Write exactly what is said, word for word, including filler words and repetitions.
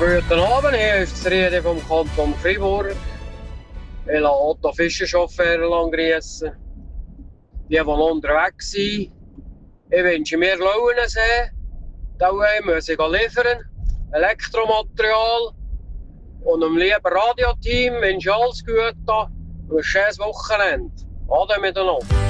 Guten Abend, hier ist die Rede vom Kanton Fribourg. Ich lasse Otto Fischerchauffeur grüßen. Die, die noch unterwegs sind. Ich wünsche mir Lauensee. Da muss ich liefern. Elektromaterial. Und dem lieben Radioteam wünsche ich alles Gute und ein schönes Wochenende. Ade miteinander.